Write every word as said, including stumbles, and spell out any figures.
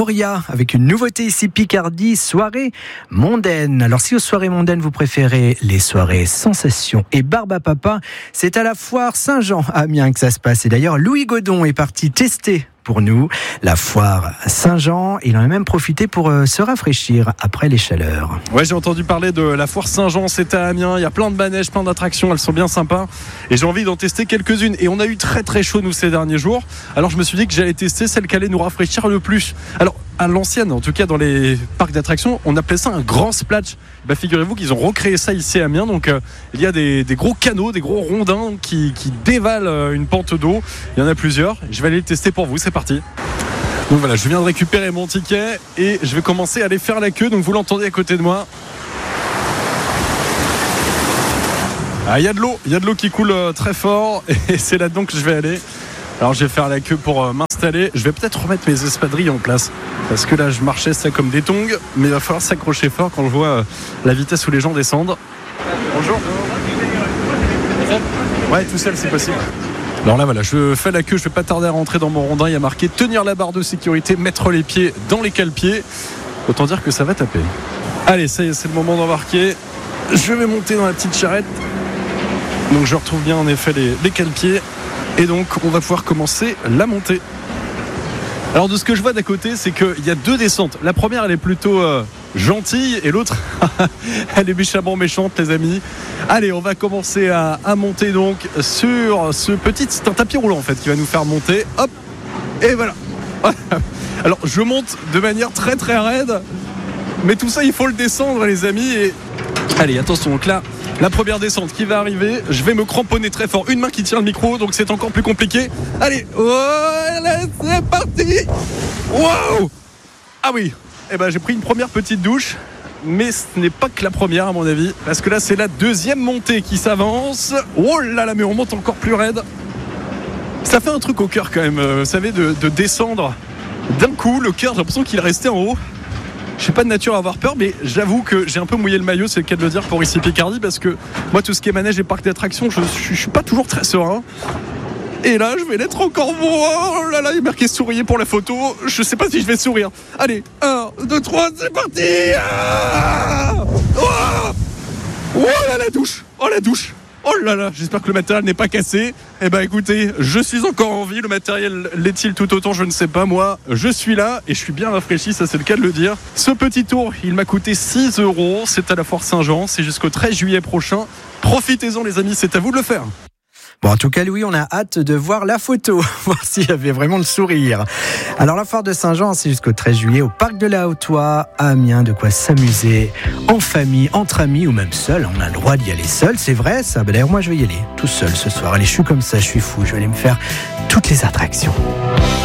Moria avec une nouveauté ici Picardie, soirée mondaine. Alors si aux soirées mondaines vous préférez les soirées sensations et barbe à papa, c'est à la foire Saint-Jean à Amiens que ça se passe. Et d'ailleurs Louis Godon est parti tester pour nous la foire Saint-Jean. Il en a même profité pour euh, se rafraîchir après les chaleurs. Ouais, j'ai entendu parler de la foire Saint-Jean, c'est à Amiens. Il y a plein de manèges, plein d'attractions, elles sont bien sympas. Et j'ai envie d'en tester quelques-unes. Et on a eu très très chaud nous ces derniers jours. Alors je me suis dit que j'allais tester celle qui allait nous rafraîchir le plus. Alors à l'ancienne, en tout cas dans les parcs d'attractions, on appelait ça un grand splash. Bah, figurez-vous qu'ils ont recréé ça ici à Amiens. Donc euh, il y a des, des gros canaux, des gros rondins qui, qui dévalent euh, une pente d'eau. Il y en a plusieurs. Je vais aller le tester pour vous. C'est parti. Donc voilà, je viens de récupérer mon ticket et je vais commencer à aller faire la queue. Donc vous l'entendez à côté de moi. Ah, il y a de l'eau, il y a de l'eau qui coule euh, très fort et c'est là-dedans que je vais aller. Alors je vais faire la queue pour euh, m'installer. Je vais peut-être remettre mes espadrilles en place parce que là je marchais ça comme des tongs, mais il va falloir s'accrocher fort quand je vois euh, la vitesse où les gens descendent. Bonjour. Ouais, tout seul c'est possible. Alors là voilà, je fais la queue, je vais pas tarder à rentrer dans mon rondin. Il y a marqué tenir la barre de sécurité, mettre les pieds dans les cale-pieds. Autant dire que ça va taper. Allez, ça y est, c'est le moment d'embarquer. Je vais monter dans la petite charrette. Donc je retrouve bien en effet les, les cale-pieds. Et donc on va pouvoir commencer la montée. Alors de ce que je vois d'à côté, c'est qu'il y a deux descentes. La première elle est plutôt euh, gentille et l'autre elle est méchamment méchante les amis. Allez, on va commencer à, à monter donc sur ce petit, c'est un tapis roulant en fait qui va nous faire monter. Hop, et voilà. Alors je monte de manière très très raide, mais tout ça il faut le descendre les amis. Et allez, attention, donc là la première descente qui va arriver, je vais me cramponner très fort. Une main qui tient le micro, donc c'est encore plus compliqué. Allez, voilà, c'est parti. Waouh. Ah oui, eh ben, j'ai pris une première petite douche, mais ce n'est pas que la première à mon avis, parce que là c'est la deuxième montée qui s'avance. Oh là là, mais on monte encore plus raide. Ça fait un truc au cœur quand même, vous savez, de, de descendre d'un coup. Le cœur, j'ai l'impression qu'il est resté en haut. Je suis pas de nature à avoir peur, mais j'avoue que j'ai un peu mouillé le maillot, c'est le cas de le dire pour ici Picardie, parce que moi tout ce qui est manège et parc d'attractions, je, je, je suis pas toujours très serein. Et là, je vais l'être encore moins. Oh là là, il y a marqué souriez pour la photo. Je sais pas si je vais sourire. Allez, un, deux, trois, c'est parti. Ah oh, oh là la douche. Oh la douche. Oh là là, j'espère que le matériel n'est pas cassé. Eh ben écoutez, je suis encore en vie. Le matériel l'est-il tout autant, je ne sais pas. Moi, je suis là et je suis bien rafraîchi, ça c'est le cas de le dire. Ce petit tour, il m'a coûté six euros. C'est à la foire Saint-Jean, c'est jusqu'au treize juillet prochain. Profitez-en les amis, c'est à vous de le faire. Bon, en tout cas, Louis, on a hâte de voir la photo, voir s'il y avait vraiment le sourire. Alors, la foire de Saint-Jean, c'est jusqu'au treize juillet au parc de la Haute-Oie, à Amiens, de quoi s'amuser en famille, entre amis ou même seul. On a le droit d'y aller seul, c'est vrai ça. Bah, d'ailleurs, moi, je vais y aller tout seul ce soir. Allez, je suis comme ça, je suis fou. Je vais aller me faire toutes les attractions.